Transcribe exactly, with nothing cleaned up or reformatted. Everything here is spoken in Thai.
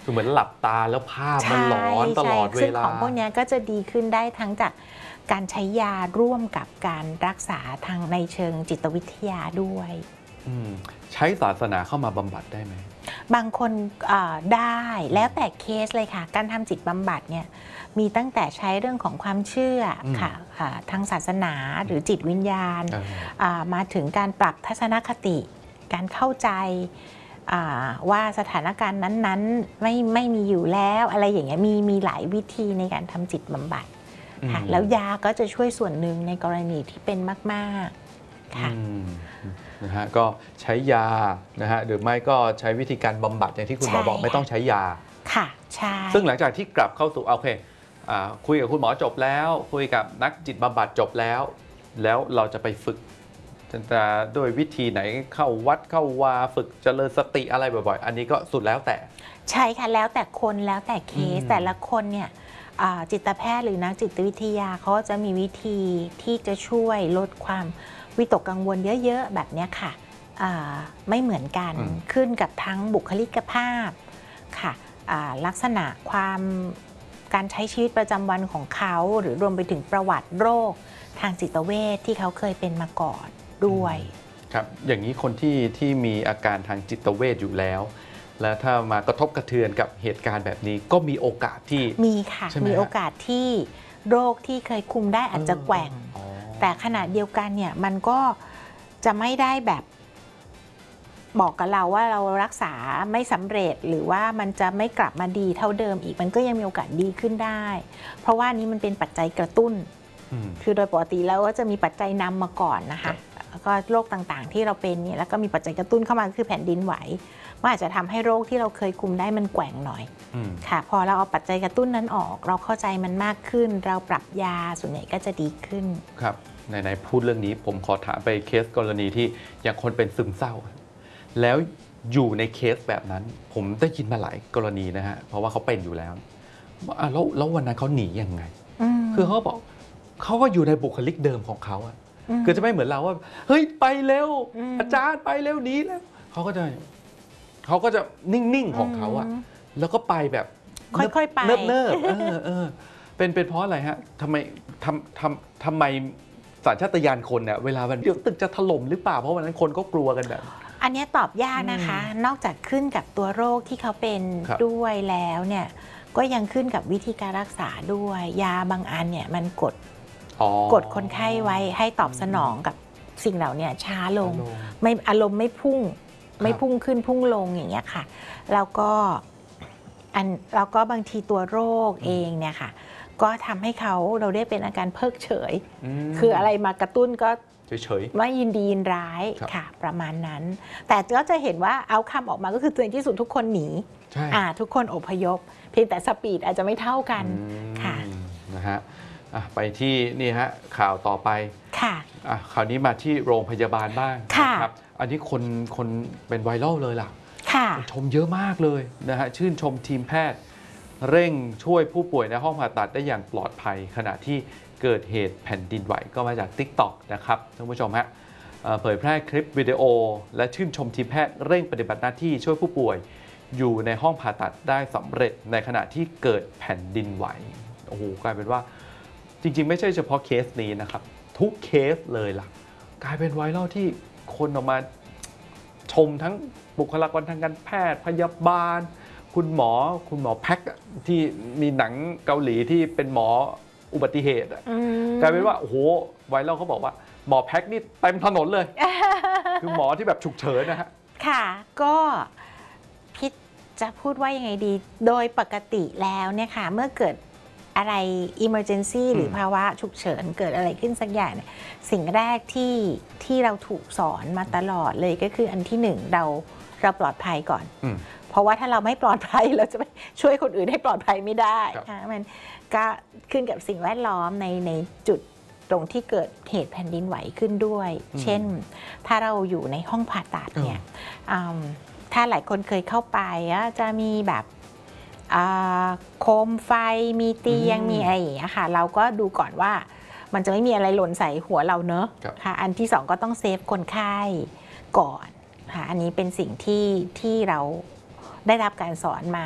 คือเหมือนหลับตาแล้วภาพมันหลอนตลอดเวลาซึ่งของพวกนี้ก็จะดีขึ้นได้ทั้งจากการใช้ยาร่วมกับการรักษาทางในเชิงจิตวิทยาด้วยใช้ศาสนาเข้ามาบำบัดได้ไหมบางคนได้แล้วแต่เคสเลยค่ะการทำจิตบำบัดเนี่ยมีตั้งแต่ใช้เรื่องของความเชื่อค่ะทางศาสนาหรือจิตวิญญาณมาถึงการปรับทัศนคติการเข้าใจว่าสถานการณ์นั้นๆไม่ไม่มีอยู่แล้วอะไรอย่างเงี้ยมีมีหลายวิธีในการทำจิตบำบัดค่ะแล้วยาก็จะช่วยส่วนหนึ่งในกรณีที่เป็นมากๆค่ะนะฮะก็ใช้ยานะฮะหรือไม่ก็ใช้วิธีการบำบัดอย่างที่คุณหมอบอกไม่ต้องใช้ยาค่ะใช่ซึ่งหลังจากที่กลับเข้าสู่โอเคคุยกับคุณหมอจบแล้วคุยกับนักจิตบำบัดจบแล้วแล้วเราจะไปฝึกจะด้วยวิธีไหนเข้าวัดเข้าวาฝึกเจริญสติอะไรบ่อยๆอันนี้ก็สุดแล้วแต่ใช่ค่ะแล้วแต่คนแล้วแต่เคสแต่ละคนเนี่ยจิตแพทย์หรือนักจิตวิทยาเขาจะมีวิธีที่จะช่วยลดความวิตกกังวลเยอะๆแบบนี้ค่ะไม่เหมือนกันขึ้นกับทั้งบุคลิกภาพค่ะลักษณะความการใช้ชีวิตประจำวันของเขาหรือรวมไปถึงประวัติโรคทางจิตเวชที่เขาเคยเป็นมาก่อนด้วยครับอย่างนี้คนที่ที่มีอาการทางจิตเวชอยู่แล้วแล้วถ้ามากระทบกระเทือนกับเหตุการณ์แบบนี้ก็มีโอกาสที่มีค่ะมีโอกาสที่โรคที่เคยคุมได้อาจจะแกว่งแต่ขณะเดียวกันเนี่ยมันก็จะไม่ได้แบบบอกกับเราว่าเรารักษาไม่สำเร็จหรือว่ามันจะไม่กลับมาดีเท่าเดิมอีกมันก็ยังมีโอกาสดีขึ้นได้เพราะว่านี้มันเป็นปัจจัยกระตุ้นคือโดยปกติแล้วก็จะมีปัจจัยนำมาก่อนนะคะแล้วก็โรคต่างๆที่เราเป็นเนี่ยแล้วก็มีปัจจัยกระตุ้นเข้ามาคือแผ่นดินไหวว่าอาจจะทำให้โรคที่เราเคยคุมได้มันแกว่งหน่อยค่ะพอเราเอาปัจจัยกระตุ้นนั้นออกเราเข้าใจมันมากขึ้นเราปรับยาส่วนใหญ่ก็จะดีขึ้นครับไหนๆพูดเรื่องนี้ผมขอถามไปเคสกรณีที่อย่างคนเป็นซึมเศร้าแล้วอยู่ในเคสแบบนั้นผมได้ยินมาหลายกรณีนะฮะเพราะว่าเขาเป็นอยู่แล้วแล้วแล้ววันนั้นเขาหนียังไงคือเขาบอกเขาก็อยู่ในบุคลิกเดิมของเขาอะคือจะไม่เหมือนเราว่าเฮ้ยไปเร็วอาจารย์ไปเร็วนี้แล้วเขาก็จะเขาก็จะนิ่งๆของเขาอะแล้วก็ไปแบบค่อยๆไปเนิบๆเออเออเป็นเป็นเพราะอะไรฮะทำไมทำทำทำไมสัญชาตญาณคนเนี่ยเวลาเดี๋ยวตึกจะถล่มหรือเปล่าเพราะวันนั้นคนก็กลัวกันแบบอันนี้ตอบยากนะคะนอกจากขึ้นกับตัวโรคที่เขาเป็นด้วยแล้วเนี่ยก็ยังขึ้นกับวิธีการรักษาด้วยยาบางอันเนี่ยมันกดกดคนไข้ไว้ให้ตอบสนองกับสิ่งเหล่านี้ช้าลงไม่อารมณ์ไม่พุ่งไม่พุ่งขึ้นพุ่งลงอย่างเงี้ยค่ะแล้วก็อันแล้วก็บางทีตัวโรคเองเนี่ยค่ะก็ทำให้เขาเราได้เป็นอาการเพิกเฉยคืออะไรมากระตุ้นก็เฉยๆไม่ยินดียินร้ายค่ะประมาณนั้นแต่ก็จะเห็นว่าเอาคำออกมาก็คือในที่สุดทุกคนหนีทุกคนอพยพเพียงแต่สปีดอาจจะไม่เท่ากันค่ะนะฮะไปที่นี่ฮะข่าวต่อไปค่ะข่าวนี้มาที่โรงพยาบาลบ้างนะครับอันนี้คนคนเป็นไวรัลเลยล่ะชมเยอะมากเลยนะฮะชื่นชมทีมแพทย์เร่งช่วยผู้ป่วยในห้องผ่าตัดได้อย่างปลอดภัยขณะที่เกิดเหตุแผ่นดินไหวก็มาจาก ติ๊กต็อก นะครับท่านผู้ชมฮะเผยแพร่คลิปวิดีโอและชื่นชมทีมแพทย์เร่งปฏิบัติหน้าที่ช่วยผู้ป่วยอยู่ในห้องผ่าตัดได้สำเร็จในขณะที่เกิดแผ่นดินไหวโอ้โหกลายเป็นว่าจริงๆไม่ใช่เฉพาะเคสนี้นะครับทุกเคสเลยล่ะกลายเป็นไวรัลที่คนออกมาชมทั้งบุคลากรทางการแพทย์พยาบาลคุณหมอคุณหมอแพ็คที่มีหนังเกาหลีที่เป็นหมออุบัติเหตุกลายเป็นว่าโอ้โหไวรัลเขาบอกว่าหมอแพ็คนี่เต็มถนนเลย คือหมอที่แบบฉุกเฉินนะฮะค่ะก็พิษจะพูดว่ายังไงดีโดยปกติแล้วเนี่ยค่ะเมื่อเกิดอะไร emergency หรือภาวะฉุกเฉินเกิดอะไรขึ้นสักอย่างเนี่ยสิ่งแรกที่ที่เราถูกสอนมาตลอดเลยก็คืออันที่หนึ่งเราเราปลอดภัยก่อนเพราะว่าถ้าเราไม่ปลอดภัยเราจะไปช่วยคนอื่นให้ปลอดภัยไม่ได้ค่ะมันก็ขึ้นกับสิ่งแวดล้อมในในจุดตรงที่เกิดเหตุแผ่นดินไหวขึ้นด้วยเช่นถ้าเราอยู่ในห้องผ่าตัดเนี่ยถ้าหลายคนเคยเข้าไปจะมีแบบโคมไฟมีเตียงมีอะไรอย่างเงี้ยค่ะเราก็ดูก่อนว่ามันจะไม่มีอะไรหล่นใส่หัวเราเนอะค่ะอันที่สองก็ต้องเซฟคนไข้ก่อนค่ะอันนี้เป็นสิ่งที่ที่เราได้รับการสอนมา